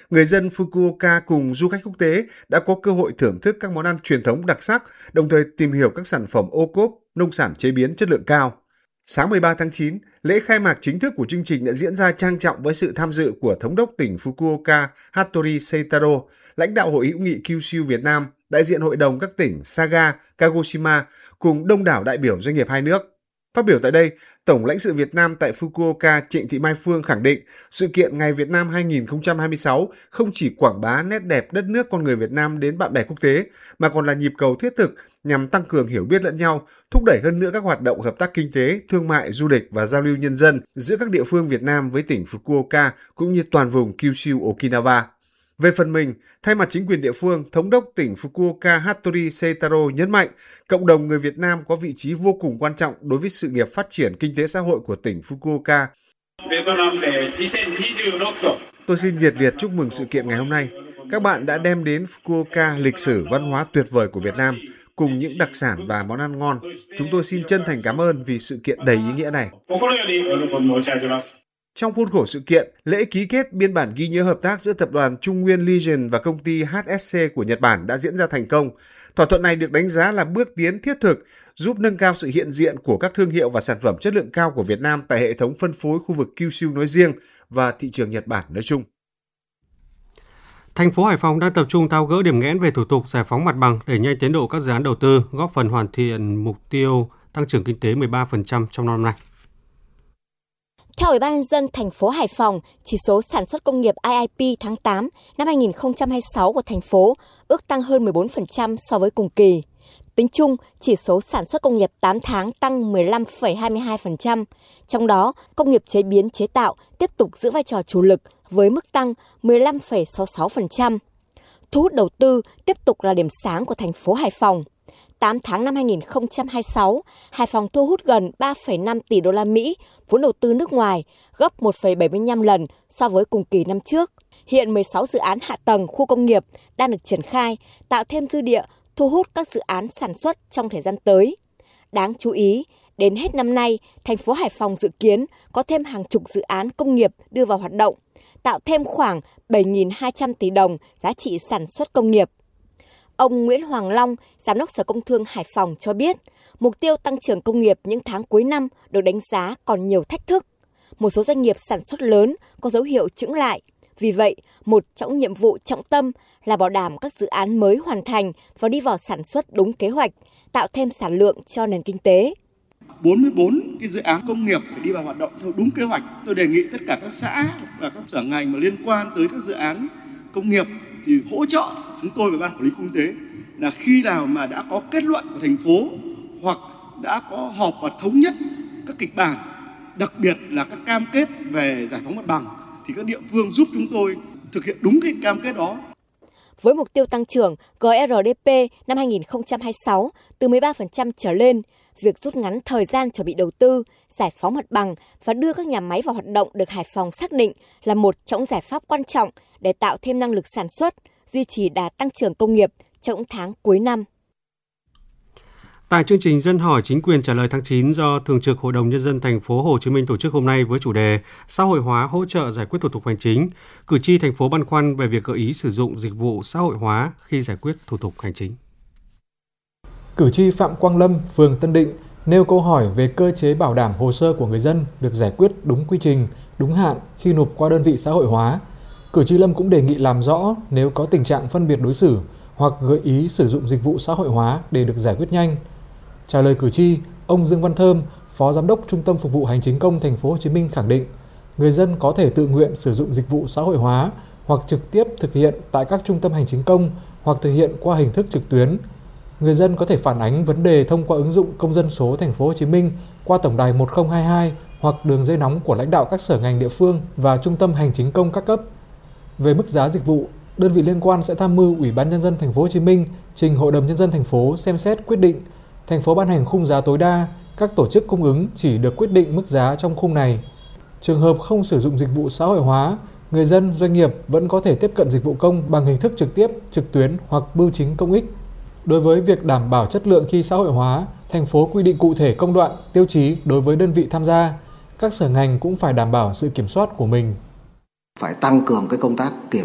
người dân Fukuoka cùng du khách quốc tế đã có cơ hội thưởng thức các món ăn truyền thống đặc sắc, đồng thời tìm hiểu các sản phẩm ô cốp, nông sản chế biến chất lượng cao. Sáng 13 tháng 9, lễ khai mạc chính thức của chương trình đã diễn ra trang trọng với sự tham dự của Thống đốc tỉnh Fukuoka Hattori Seitaro, lãnh đạo Hội hữu nghị Kyushu Việt Nam, đại diện Hội đồng các tỉnh Saga, Kagoshima cùng đông đảo đại biểu doanh nghiệp hai nước. Phát biểu tại đây, Tổng lãnh sự Việt Nam tại Fukuoka Trịnh Thị Mai Phương khẳng định sự kiện Ngày Việt Nam 2026 không chỉ quảng bá nét đẹp đất nước con người Việt Nam đến bạn bè quốc tế, mà còn là nhịp cầu thiết thực nhằm tăng cường hiểu biết lẫn nhau, thúc đẩy hơn nữa các hoạt động hợp tác kinh tế, thương mại, du lịch và giao lưu nhân dân giữa các địa phương Việt Nam với tỉnh Fukuoka cũng như toàn vùng Kyushu Okinawa. Về phần mình, thay mặt chính quyền địa phương, Thống đốc tỉnh Fukuoka Hattori Seitaro nhấn mạnh cộng đồng người Việt Nam có vị trí vô cùng quan trọng đối với sự nghiệp phát triển kinh tế xã hội của tỉnh Fukuoka. Tôi xin nhiệt liệt chúc mừng sự kiện ngày hôm nay. Các bạn đã đem đến Fukuoka lịch sử văn hóa tuyệt vời của Việt Nam cùng những đặc sản và món ăn ngon. Chúng tôi xin chân thành cảm ơn vì sự kiện đầy ý nghĩa này. Trong khuôn khổ sự kiện, lễ ký kết biên bản ghi nhớ hợp tác giữa tập đoàn Trung Nguyên Legion và công ty HSC của Nhật Bản đã diễn ra thành công. Thỏa thuận này được đánh giá là bước tiến thiết thực, giúp nâng cao sự hiện diện của các thương hiệu và sản phẩm chất lượng cao của Việt Nam tại hệ thống phân phối khu vực Kyushu nói riêng và thị trường Nhật Bản nói chung. Thành phố Hải Phòng đang tập trung tháo gỡ điểm nghẽn về thủ tục giải phóng mặt bằng để nhanh tiến độ các dự án đầu tư, góp phần hoàn thiện mục tiêu tăng trưởng kinh tế 13% trong năm nay. Theo Ủy ban nhân dân thành phố Hải Phòng, chỉ số sản xuất công nghiệp IIP tháng 8 năm 2026 của thành phố ước tăng hơn 14% so với cùng kỳ. Tính chung, chỉ số sản xuất công nghiệp 8 tháng tăng 15,22%, trong đó công nghiệp chế biến chế tạo tiếp tục giữ vai trò chủ lực với mức tăng 15,66%. Thu hút đầu tư tiếp tục là điểm sáng của thành phố Hải Phòng. 8 tháng năm 2026, Hải Phòng thu hút gần 3,5 tỷ đô la Mỹ vốn đầu tư nước ngoài, gấp 1,75 lần so với cùng kỳ năm trước. Hiện 16 dự án hạ tầng khu công nghiệp đang được triển khai, tạo thêm dư địa, thu hút các dự án sản xuất trong thời gian tới. Đáng chú ý, đến hết năm nay, thành phố Hải Phòng dự kiến có thêm hàng chục dự án công nghiệp đưa vào hoạt động, tạo thêm khoảng 7.200 tỷ đồng giá trị sản xuất công nghiệp. Ông Nguyễn Hoàng Long, Giám đốc Sở Công Thương Hải Phòng cho biết, mục tiêu tăng trưởng công nghiệp những tháng cuối năm được đánh giá còn nhiều thách thức. Một số doanh nghiệp sản xuất lớn có dấu hiệu chững lại. Vì vậy, một trong nhiệm vụ trọng tâm là bảo đảm các dự án mới hoàn thành và đi vào sản xuất đúng kế hoạch, tạo thêm sản lượng cho nền kinh tế. 44 cái dự án công nghiệp phải đi vào hoạt động theo đúng kế hoạch. Tôi đề nghị tất cả các xã và các sở ngành mà liên quan tới các dự án công nghiệp thì hỗ trợ chúng tôi và Ban Quản lý Khu kinh tế là khi nào mà đã có kết luận của thành phố hoặc đã có họp và thống nhất các kịch bản, đặc biệt là các cam kết về giải phóng mặt bằng thì các địa phương giúp chúng tôi thực hiện đúng cái cam kết đó. Với mục tiêu tăng trưởng GRDP năm 2026 từ 13% trở lên, việc rút ngắn thời gian chuẩn bị đầu tư, giải phóng mặt bằng và đưa các nhà máy vào hoạt động được Hải Phòng xác định là một trong giải pháp quan trọng để tạo thêm năng lực sản xuất, duy trì đà tăng trưởng công nghiệp trong tháng cuối năm. Tại chương trình Dân hỏi chính quyền trả lời tháng 9 do Thường trực Hội đồng Nhân dân thành phố Hồ Chí Minh tổ chức hôm nay với chủ đề xã hội hóa hỗ trợ giải quyết thủ tục hành chính, cử tri thành phố băn khoăn về việc gợi ý sử dụng dịch vụ xã hội hóa khi giải quyết thủ tục hành chính. Cử tri Phạm Quang Lâm, phường Tân Định nêu câu hỏi về cơ chế bảo đảm hồ sơ của người dân được giải quyết đúng quy trình, đúng hạn khi nộp qua đơn vị xã hội hóa. Cử tri Lâm cũng đề nghị làm rõ nếu có tình trạng phân biệt đối xử hoặc gợi ý sử dụng dịch vụ xã hội hóa để được giải quyết nhanh. Trả lời cử tri, ông Dương Văn Thơm, Phó Giám đốc Trung tâm Phục vụ Hành chính công Thành phố Hồ Chí Minh khẳng định, người dân có thể tự nguyện sử dụng dịch vụ xã hội hóa hoặc trực tiếp thực hiện tại các trung tâm hành chính công hoặc thực hiện qua hình thức trực tuyến. Người dân có thể phản ánh vấn đề thông qua ứng dụng Công dân số Thành phố Hồ Chí Minh qua tổng đài 1022 hoặc đường dây nóng của lãnh đạo các sở ngành địa phương và trung tâm hành chính công các cấp. Về mức giá dịch vụ, đơn vị liên quan sẽ tham mưu Ủy ban Nhân dân Thành phố Hồ Chí Minh trình Hội đồng Nhân dân thành phố xem xét quyết định. Thành phố ban hành khung giá tối đa, các tổ chức cung ứng chỉ được quyết định mức giá trong khung này. Trường hợp không sử dụng dịch vụ xã hội hóa, người dân, doanh nghiệp vẫn có thể tiếp cận dịch vụ công bằng hình thức trực tiếp, trực tuyến hoặc bưu chính công ích. Đối với việc đảm bảo chất lượng khi xã hội hóa, thành phố quy định cụ thể công đoạn, tiêu chí đối với đơn vị tham gia. Các sở ngành cũng phải đảm bảo sự kiểm soát của mình. Phải tăng cường cái công tác kiểm